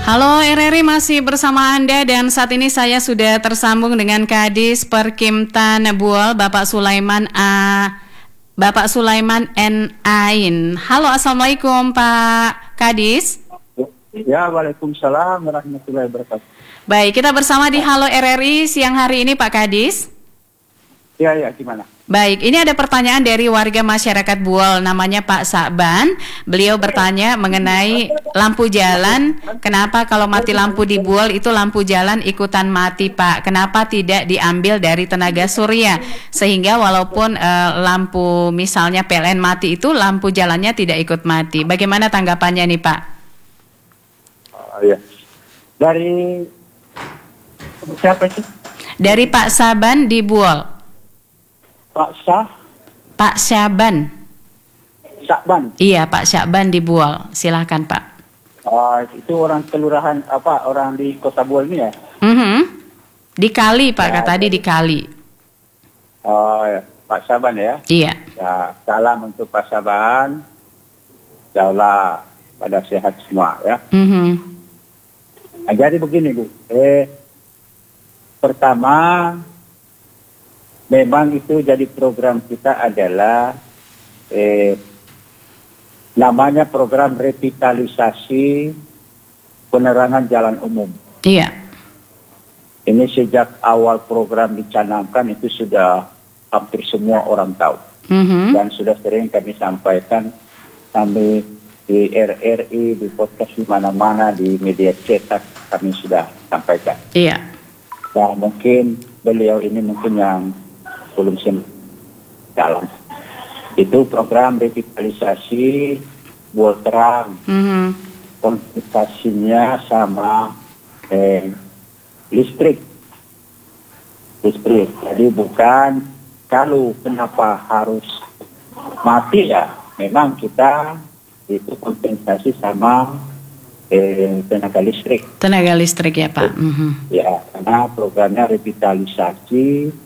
Halo RRI, masih bersama Anda dan saat ini saya sudah tersambung dengan Kadis Perkimtan Buol, Bapak Sulaiman N. Ain. Halo, Assalamualaikum Pak Kadis. Ya, waalaikumsalam warahmatullahi wabarakatuh. Baik, kita bersama di Halo RRI siang hari ini Pak Kadis. Ya, gimana? Baik, ini ada pertanyaan dari warga masyarakat Buol, namanya Pak Sakban. Beliau bertanya mengenai lampu jalan. Kenapa kalau mati lampu di Buol itu lampu jalan ikutan mati, Pak? Kenapa tidak diambil dari tenaga surya? Sehingga walaupun lampu misalnya PLN mati itu lampu jalannya tidak ikut mati. Bagaimana tanggapannya nih, Pak? Ya. Dari siapa sih? Dari Pak Saban di Buol. Pak Syaban. Sakban. Iya, Pak Syaban di Buol. Silakan, Pak. Itu orang kelurahan apa? Orang di Kota Buol ini ya? Di Kali, Pak. Kata tadi di Kali. Ya. Pak Saban ya? Iya. Ya, salam untuk Pak Saban. Insyaallah pada sehat semua ya. Nah, jadi begini Bu. Pertama, memang itu jadi program kita adalah namanya program revitalisasi penerangan jalan umum. Iya. Ini sejak awal program dicanangkan itu sudah hampir semua orang tahu. Dan sudah sering kami sampaikan, kami di RRI, di podcast di mana-mana, di media cetak kami sudah sampaikan. Iya. Nah, mungkin beliau ini mungkin yang belum dalam. Itu program revitalisasi Buol Terang. Konsultasinya sama listrik. Jadi bukan kalau kenapa harus mati ya. Memang kita itu kompensasi sama tenaga listrik. Tenaga listrik ya Pak. Ya, karena programnya revitalisasi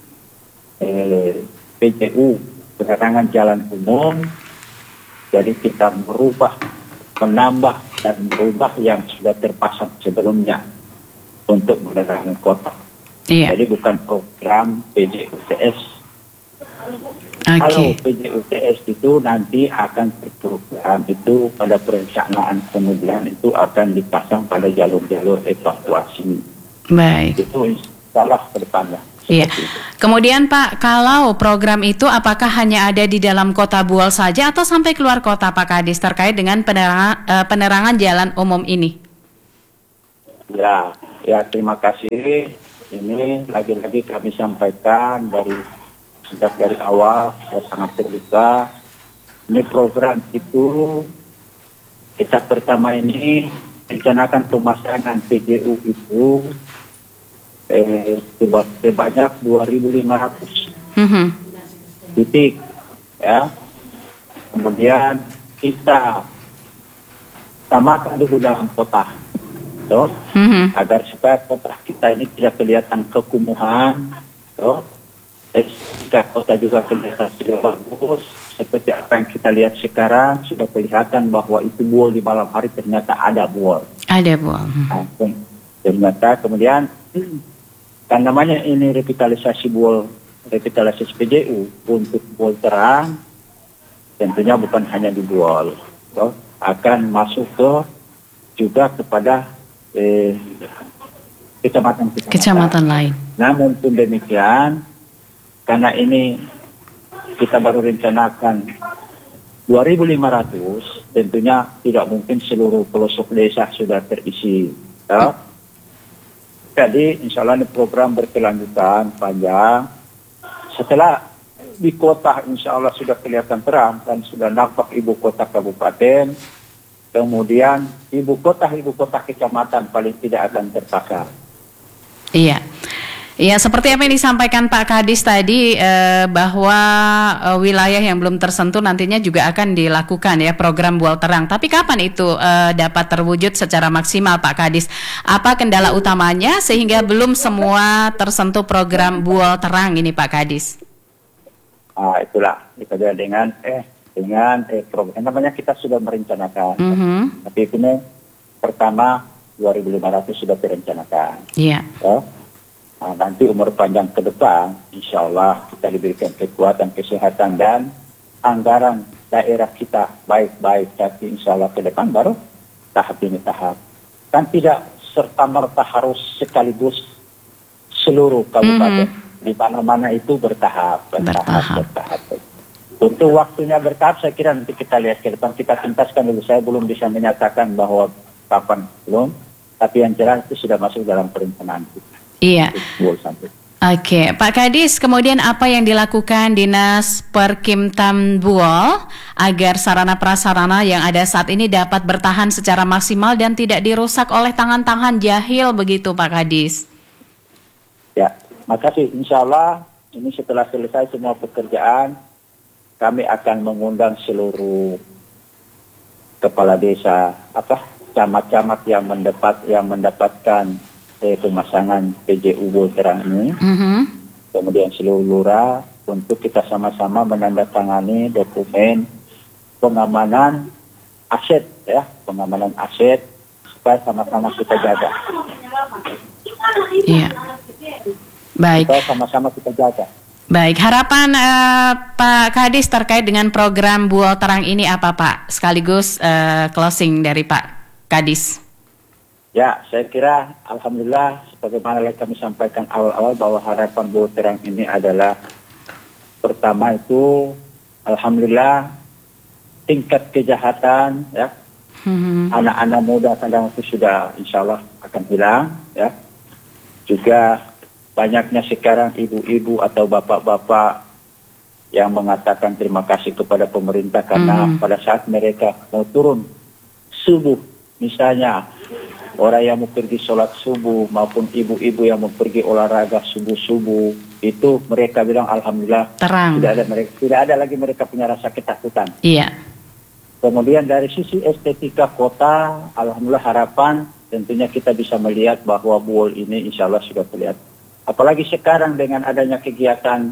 PJU, penerangan jalan umum. Jadi kita menambah dan merubah yang sudah terpasang sebelumnya untuk menerangi kota. Iya. Jadi bukan program PJUTS. Kalau PJUTS itu nanti akan berprogram itu pada perencanaan, kemudian itu akan dipasang pada jalur-jalur evakuasi. Baik. Itu salah ke depannya. Iya. Kemudian Pak, kalau program itu apakah hanya ada di dalam kota Buol saja atau sampai keluar kota Pak Kadis terkait dengan penerangan jalan umum ini? Ya, terima kasih. Ini lagi-lagi kami sampaikan sejak dari awal, saya sangat terbuka. Ini program itu, kita pertama ini rencanakan pemasangan PJU itu sebanyak 2.500 titik, ya. Kemudian kita samakan dulu dalam kota, agar supaya kota kita ini tidak kelihatan kekumuhan, jika kota juga kelihatan sudah bagus, seperti apa yang kita lihat sekarang sudah kelihatan bahwa itu Buol di malam hari ternyata ada Buol. Ada Buol. Ternyata kemudian kan namanya ini revitalisasi Buol, revitalisasi PJU untuk Buol Terang, tentunya bukan hanya di Buol, akan masuk juga kepada kecamatan lain. Namun pun demikian, karena ini kita baru rencanakan 2.500, tentunya tidak mungkin seluruh pelosok desa sudah terisi. Jadi insya Allah ini program berkelanjutan panjang. Setelah di kota insya Allah sudah kelihatan terang dan sudah nampak ibu kota kabupaten, kemudian ibu kota kecamatan paling tidak akan terpakar. Iya. Ya, seperti apa yang disampaikan Pak Kadis tadi, bahwa wilayah yang belum tersentuh nantinya juga akan dilakukan ya program Buol Terang. Tapi kapan itu dapat terwujud secara maksimal Pak Kadis? Apa kendala utamanya sehingga belum semua tersentuh program Buol Terang ini Pak Kadis? Itulah kita dengan program namanya kita sudah merencanakan. Tapi ini pertama 2.500 sudah direncanakan. Iya. Ya. Nah, nanti umur panjang ke depan, insya Allah kita diberikan kekuatan, kesehatan, dan anggaran daerah kita baik-baik. Tapi insya Allah ke depan baru tahap demi tahap. Kan tidak serta-merta harus sekaligus seluruh kabupaten. Di mana-mana itu bertahap. Untuk waktunya bertahap, saya kira nanti kita lihat ke depan. Kita tuntaskan dulu. Saya belum bisa menyatakan bahwa kapan, belum. Tapi yang jelas itu sudah masuk dalam perencanaan kita. Iya. Oke, Pak Kadis, kemudian apa yang dilakukan Dinas Perkimtam Buol agar sarana prasarana yang ada saat ini dapat bertahan secara maksimal dan tidak dirusak oleh tangan-tangan jahil begitu, Pak Kadis? Ya, makasih. Insya Allah ini setelah selesai semua pekerjaan, kami akan mengundang seluruh kepala desa, camat-camat yang mendapatkan pemasangan PJU Buol Terang ini, kemudian seluruh lurah untuk kita sama-sama menandatangani dokumen pengamanan aset, ya, pengamanan aset supaya sama-sama kita jaga. Iya. Baik. Supaya sama-sama kita jaga. Baik, harapan Pak Kadis terkait dengan program Buol Terang ini apa, Pak? Sekaligus closing dari Pak Kadis. Ya, saya kira alhamdulillah sebagaimana kami sampaikan awal-awal bahwa harapan Buol Terang ini adalah pertama itu alhamdulillah tingkat kejahatan, ya, anak-anak muda kadang itu sudah insya Allah akan hilang, ya. Juga banyaknya sekarang ibu-ibu atau bapak-bapak yang mengatakan terima kasih kepada pemerintah karena pada saat mereka mau turun subuh, misalnya orang yang mau pergi sholat subuh maupun ibu-ibu yang mau pergi olahraga subuh-subuh, itu mereka bilang alhamdulillah terang. Tidak ada lagi mereka punya rasa ketakutan. Iya. Kemudian dari sisi estetika kota, alhamdulillah harapan tentunya kita bisa melihat bahwa Buol ini insya Allah sudah terlihat. Apalagi sekarang dengan adanya kegiatan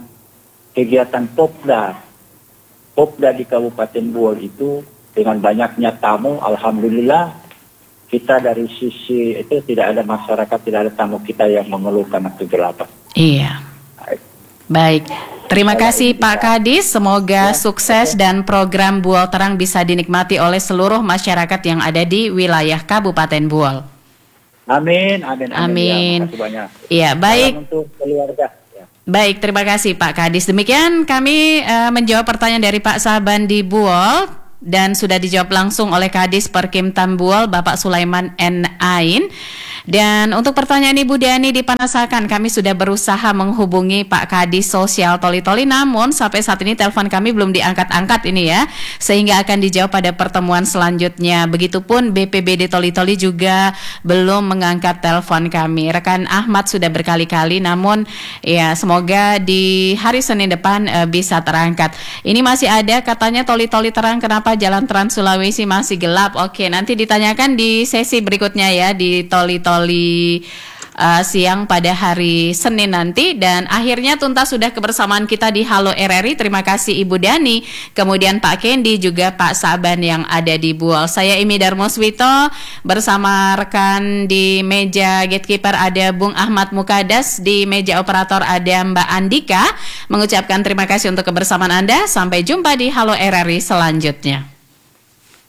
Popda di Kabupaten Buol itu dengan banyaknya tamu, alhamdulillah kita dari sisi itu tidak ada masyarakat, tidak ada tamu kita yang mengeluh karena kegelapan. Iya. Baik. Terima kasih Pak Kadis. Semoga sukses dan program Buol Terang bisa dinikmati oleh seluruh masyarakat yang ada di wilayah Kabupaten Buol. Amin. Amin. Ya, makasih banyak. Iya, baik. Salam untuk keluarga. Ya. Baik, terima kasih Pak Kadis. Demikian kami menjawab pertanyaan dari Pak Saban di Buol. Dan sudah dijawab langsung oleh Kadis Perkimtam Buol, Bapak Sulaiman N. Ain. Dan untuk pertanyaan Ibu Dani di Panasakan, kami sudah berusaha menghubungi Pak Kadis Sosial Toli-Toli, namun sampai saat ini telepon kami belum diangkat-angkat ini ya, sehingga akan dijawab pada pertemuan selanjutnya. Begitupun BPBD Toli-Toli juga belum mengangkat telepon kami. Rekan Ahmad sudah berkali-kali, namun ya semoga di hari Senin depan bisa terangkat. Ini masih ada katanya Toli-Toli terang, kenapa Jalan Trans Sulawesi masih gelap? Oke, nanti ditanyakan di sesi berikutnya ya, di Toli-Toli siang pada hari Senin nanti. Dan akhirnya tuntas sudah kebersamaan kita di Halo RRI. Terima kasih Ibu Dani, kemudian Pak Kendi, juga Pak Saban yang ada di Buol. Saya Imi Darmoswito bersama rekan di meja gatekeeper ada Bung Ahmad Mukadas, di meja operator ada Mbak Andika, mengucapkan terima kasih untuk kebersamaan Anda. Sampai jumpa di Halo RRI selanjutnya.